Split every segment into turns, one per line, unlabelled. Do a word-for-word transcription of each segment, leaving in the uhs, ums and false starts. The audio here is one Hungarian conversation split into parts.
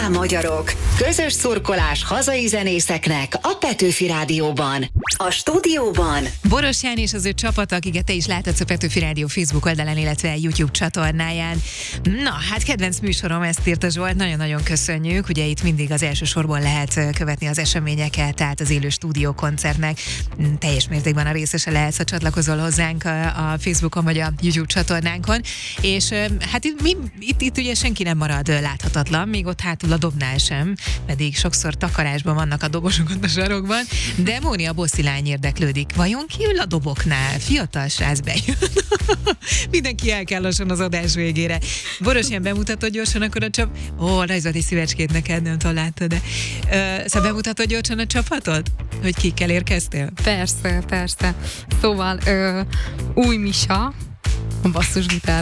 magyarok! Közös szurkolás hazai zenészeknek a Petőfi Rádióban. A stúdióban
Boros Ján és az ő csapata, akiket te is láthatsz a Petőfi Rádió Facebook oldalán, illetve YouTube csatornáján. Na, hát kedvenc műsorom, ezt írta Zsolt, nagyon-nagyon köszönjük. Ugye itt mindig az első sorból lehet követni az eseményeket, tehát az élő stúdiókoncertnek teljes mértékben a részese lehetsz, ha csatlakozol hozzánk a, a Facebookon vagy a YouTube csatornánkon. És hát itt, mi, itt, itt ugye senki nem marad láthatatlan, még ott hátul a dobnál sem, pedig sokszor takarásban vannak a dobosok ott a sarokban, de Móni a bosszi lány érdeklődik. Vajon ki ül a doboknál? Fiatal srác bejön. Mindenki el kell lassan az adás végére. Boros, ilyen bemutatod gyorsan akkor a csap... Ó, rajzolt egy szívecskét neked, nem tudom, láttad, de... Ö, szóval bemutatod gyorsan a csapatot? Hogy kikkel érkeztél?
Persze, persze. Szóval ö, új Misa, a basszusgitár.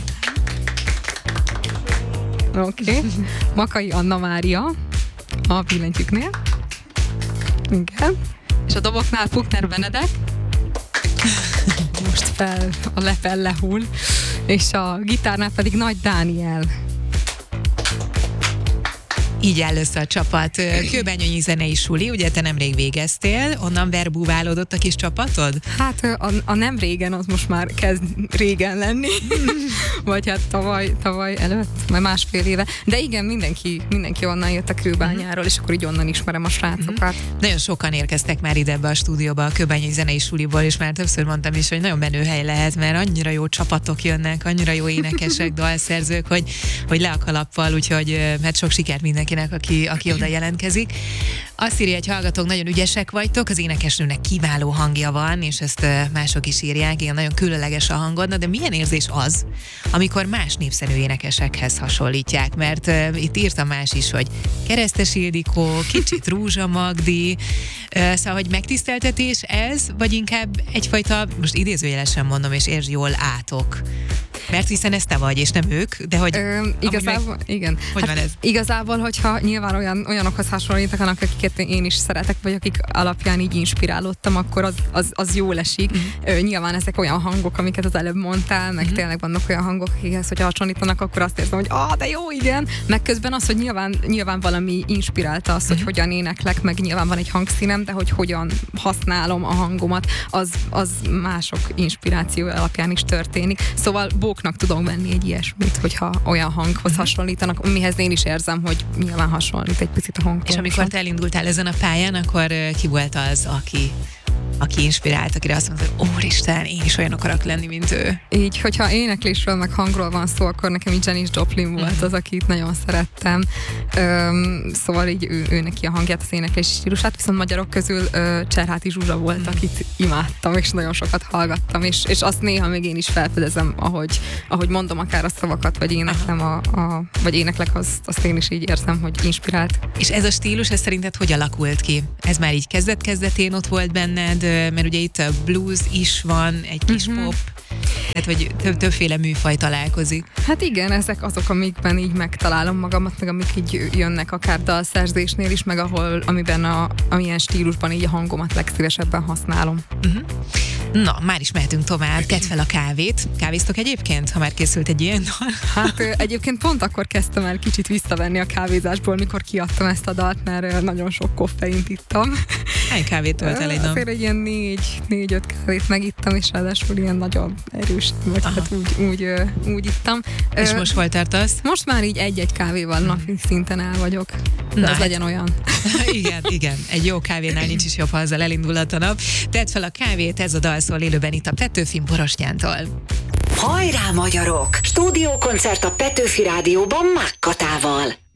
Oké. Okay. Makai Anna Mária, a billentyűknél. Igen. És a doboknál Pukner Benedek. Most fel, a lepel lehull. És a gitárnál pedig Nagy Dániel.
Így áll össze a csapat. Kőbányai zenei suli, ugye te nemrég végeztél, onnan verbúválódott a kis csapatod?
Hát a, a nem régen, az most már kezd régen lenni. Vagy hát tavaly, tavaly előtt, majd másfél éve. De igen, mindenki, mindenki onnan jött a Kőbányáról, és akkor így onnan ismerem a srácokat.
Nagyon sokan érkeztek már ide ebbe a stúdióba a Kőbányai zenei suliból, és már többször mondtam is, hogy nagyon menő hely lehet, mert annyira jó csapatok jönnek, annyira jó énekesek, dalszerzők, hogy, hogy le a kalappal, úgyhogy hát sok sikert mindenkinek, aki, aki oda jelentkezik. Azt írja, hogy hallgatók, nagyon ügyesek vagytok, az énekesnőnek kiváló hangja van, és ezt mások is írják, igen, nagyon különleges a hangod, de milyen érzés az, amikor más népszerű énekesekhez hasonlítják, mert uh, itt írtam más is, hogy Keresztes Ildikó, kicsit Rúzsa Magdi, uh, szóval, hogy megtiszteltetés ez, vagy inkább egyfajta, most idézőjelesen mondom, és értsd jól, átok. Mert hiszen ez te vagy, és nem ők, de hogy...
Ö, igazából, meg, igen.
Hogy hát van ez?
Igazából, hogyha nyilván olyan, olyanokhoz hasonlítanak, akiket én is szeretek, vagy akik alapján így inspirálódtam, akkor az, az, az jól esik. Uh-huh. Ö, nyilván ezek olyan hangok, amiket az előbb mondtál, meg uh-huh. tényleg vannak olyan hangok, akikhez, hogyha hasonlítanak, akkor azt érzem, hogy ah, de jó, igen. Meg közben az, hogy nyilván, nyilván valami inspirálta azt, uh-huh. hogy hogyan éneklek, meg nyilván van egy hangszínem, de hogy hogyan használom a hangomat, az, az mások inspiráció alapján is történik. Szóval bóknak tudom venni egy ilyesmit, hogyha olyan hanghoz hasonlítanak, mihez én is érzem, hogy nyilván hasonlít egy picit a hang.
És amikor te elindultál ezen a pályán, akkor ki volt az, aki aki inspirált, akire azt mondta, hogy úristen, én is olyan akarok lenni, mint ő.
Így, hogyha éneklésről meg hangról van szó, akkor nekem így Janis Joplin volt uh-huh. az, akit nagyon szerettem. Üm, szóval így ő, ő neki a hangját, az éneklés stílusát, viszont magyarok közül uh, Cserháti Zsuzsa volt, uh-huh. akit imádtam, és nagyon sokat hallgattam, és, és azt néha még én is felfedezem, ahogy, ahogy mondom akár a szavakat, vagy éneklem, a, a, vagy éneklek, azt, azt én is így érzem, hogy inspirált.
És ez a stílus, ez szerinted hogy alakult ki? Ez már így kezdet-kezdetén ott volt benned, mert ugye itt a blues is van, egy kis uh-huh. pop, tehát hogy több, többféle műfaj találkozik.
Hát igen, ezek azok, amikben így megtalálom magamat, meg amik így jönnek akár dalszerzésnél is, meg ahol, amiben a, amilyen stílusban így a hangomat legszívesebben használom.
Uh-huh. Na, már is mehetünk tovább. Tedd fel a kávét. Kávéztok egyébként, ha már készült egy ilyen dal?
Hát egyébként pont akkor kezdtem el kicsit visszavenni a kávézásból, mikor kiadtam ezt a dalt, mert nagyon sok koffeint ittam.
Hány kávét tölt el egy nap?
Azért egy ilyen négy, négy-öt kávét megittam, és ráadásul ilyen nagyon erős, vagy Aha. hát úgy, úgy, úgy ittam.
És most hol tartasz?
Most már így egy-egy kávéval napi szinten el vagyok. De Na, az hát. legyen olyan.
igen, igen. Egy jó kávénál nincs is jobb, ha azzal elindulhat a nap. Tedd fel a kávét, ez a dal szól élőben itt a Petőfin Boros Jántól.
Hajrá magyarok! Stúdiókoncert a Petőfi Rádióban Mákkatával.